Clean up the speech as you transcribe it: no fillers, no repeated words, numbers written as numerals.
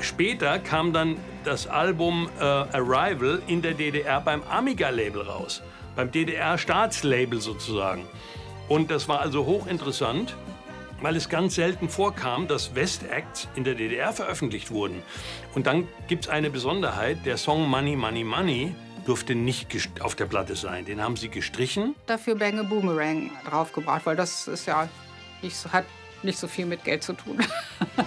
Später kam dann das Album Arrival in der DDR beim Amiga-Label raus, beim DDR-Staatslabel sozusagen. Und das war also hochinteressant, weil es ganz selten vorkam, dass West-Acts in der DDR veröffentlicht wurden. Und dann gibt es eine Besonderheit, der Song Money, Money, Money durfte nicht auf der Platte sein. Den haben sie gestrichen. Dafür Bang a Boomerang draufgebracht, weil das ist ja hat nicht so viel mit Geld zu tun.